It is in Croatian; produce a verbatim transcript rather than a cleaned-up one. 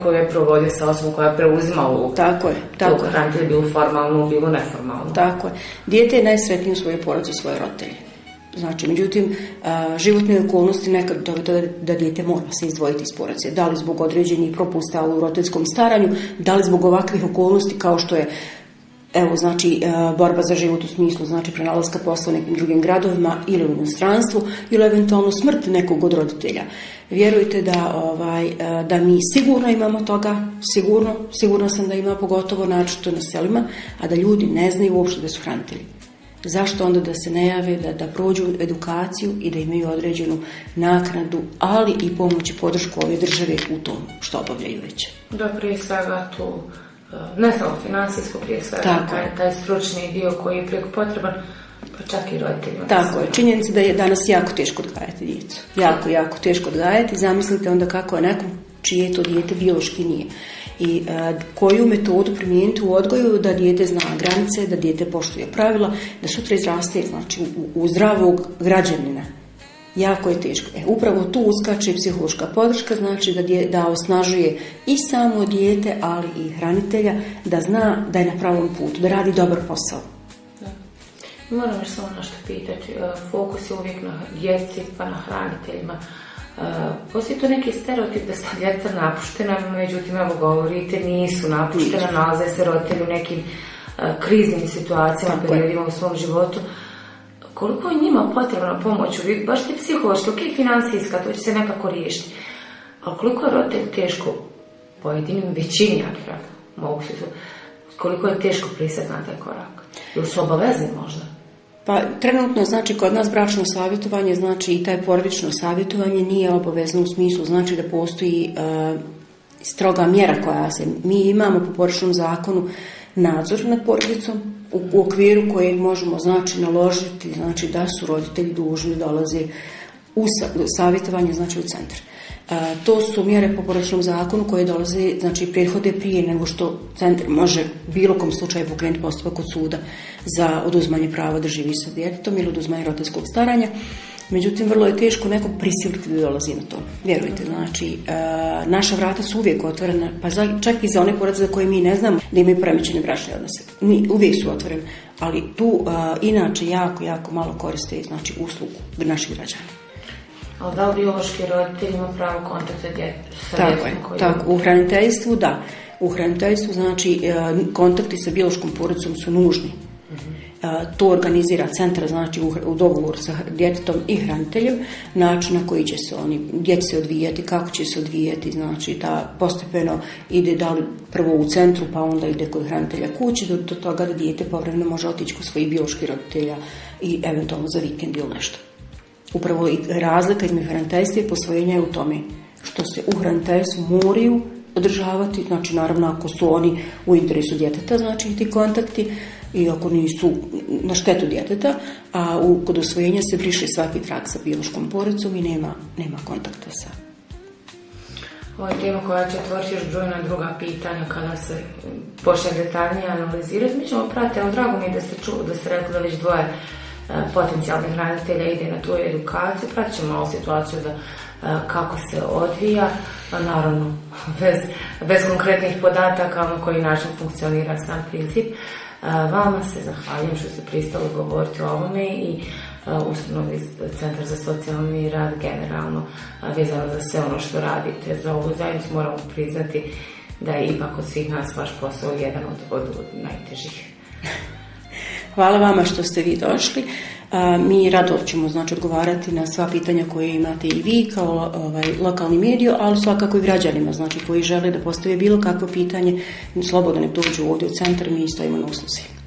koji je provodio sa osobom koja je preuzima u tako je, tako je. Hranitelj, bilo formalno, bilo neformalno. Tako je. Dijete je najsretnije u svojoj porodici, u svojoj roditelji. Znači, međutim, životne okolnosti nekad dovede da dijete mora se izdvojiti iz porodice. Da li zbog određenih propusta u roditeljskom staranju, da li zbog ovakvih okolnosti kao što je evo, znači, borba za život u smislu, znači, prenalaska posla u nekim drugim gradovima ili u inostranstvu ili eventualno smrt nekog od roditelja. Vjerujte da, ovaj, da mi sigurno imamo toga, sigurno, sigurno sam da ima, pogotovo naročito na selima, a da ljudi ne znaju uopšte da su hranitelji. Zašto onda da se ne jave, da, da prođu edukaciju i da imaju određenu naknadu, ali i pomoć i podršku ove države u tom što obavljaju već. Da, prije svega tu, ne samo finansijsko, prije svega taj, taj stručni dio koji je prijeko potreban, pa čak i roditeljima. Tako je, činjenica da je danas jako teško odgajati djecu. Jako, jako teško odgajati. Zamislite onda kako je nekom čije to dijete biološki nije. I a, koju metodu primijeniti u odgoju da dijete zna granice, da dijete poštuje pravila, da sutra izraste, znači, u, u zdravog građanina. Jako je teško. E, upravo tu uskače psihološka podrška, znači da, dje, da osnažuje i samo dijete, ali i hranitelja, da zna da je na pravom putu, da radi dobar posao. Da. Moram još samo nešto pitati. Fokus je uvijek na djeci pa na hraniteljima. Uh, postoji to neki stereotip da su djeca napuštena, međutim, evo govorite, nisu napuštena, nalaze se roditelji u nekim uh, kriznim situacijama, periodima u svom životu. Koliko je njima potrebna pomoć, baš ti psihološki, ok, financijska, to će se nekako riješiti, ali koliko je roditelj teško, pojedinim većini, mogu se to, koliko je teško pristati na taj korak? Ili su obavezni možda? Pa trenutno, znači, kod nas bračno savjetovanje, znači i taj porodično savjetovanje nije obavezno u smislu, znači da postoji uh, stroga mjera koja se, mi imamo po porodičnom zakonu nadzor nad porodicom u, u okviru kojeg možemo, znači, naložiti, znači da su roditelji dužni dolaze u savjetovanje, znači u centar. Uh, to su mjere po porodičnom zakonu koje dolaze, znači, prethode prije nego što centar može bilo kom slučaju pokrenuti postupak kod suda za oduzmanje prava da živi sa djetetom ili oduzmanje roditeljskog staranja. Međutim, vrlo je teško nekog prisiliti da dolazi na to. Vjerujte, znači, uh, naša vrata su uvijek otvorena, pa za, čak i za one porodice za koje mi ne znamo da imaju poremećene bračne odnose. Ni, uvijek su otvorene, ali tu uh, inače jako, jako malo koriste, znači, uslugu naših građana. Ali da li biološki roditelj ima pravo kontakta sa tako djetom? Je, tako, u hraniteljstvu da. U hraniteljstvu, znači, kontakti sa biološkom porodicom su nužni. Uh-huh. To organizira centar, znači, u, u dogovoru sa djetetom i hraniteljem, način na koji će se oni djeci odvijati, kako će se odvijati, znači, da postepeno ide da li prvo u centru, pa onda ide kod hranitelja kući, do, do toga da dijete povremeno može otići kod svojih bioloških roditelja i eventualno za vikend ili nešto. Upravo i razlika između hraniteljstva i posvojenja je u tome što se u hraniteljstvu moraju održavati, znači naravno ako su oni u interesu djeteta, znači ti kontakti, i ako nisu na štetu djeteta, a u, kod usvojenja se briše svaki trag sa biološkom porodicom i nema, nema kontakta sa. Ovo je tema koja će otvoriti još brojna druga pitanja kada se počne detaljnije analizirati. Mi ćemo pratiti, evo drago mi je da ste čuli, da ste rekli da već dvoje potencijalnih hranitelja ide na tu edukaciju, pratit ćemo ovu situaciju da kako se odvija, naravno bez, bez konkretnih podataka na koji način funkcionira sam princip. Vama se zahvaljujem što ste pristali govoriti o ovome i ustanovi Centar za socijalni rad generalno vezano za sve ono što radite za ovu zajednicu. Moramo priznati da je ipak od svih nas vaš posao jedan od, od, od najtežih. Hvala vama što ste vi došli. A, mi rado ćemo, znači, odgovarati na sva pitanja koje imate i vi kao ovaj, lokalni medij, ali svakako i građanima, znači, koji žele da postave bilo kakvo pitanje, slobodno nek dođu ovdje u centar, mi stojimo na usluzi.